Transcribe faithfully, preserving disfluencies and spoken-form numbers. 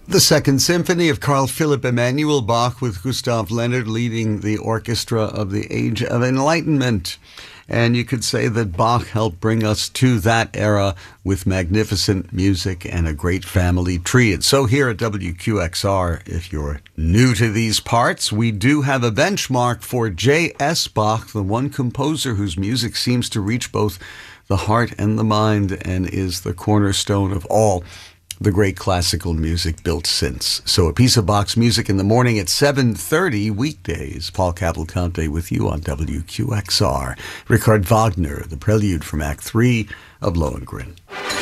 The Second Symphony of Carl Philipp Emanuel Bach with Gustav Leonard leading the orchestra of the Age of Enlightenment. And you could say that Bach helped bring us to that era with magnificent music and a great family tree. And so here at W Q X R, if you're new to these parts, we do have a benchmark for J S. Bach, the one composer whose music seems to reach both the heart and the mind and is the cornerstone of all the great classical music built since. So a piece of Bach's music in the morning at seven thirty weekdays. Paul Cavalcante with you on W Q X R. Richard Wagner, the prelude from Act three of Lohengrin.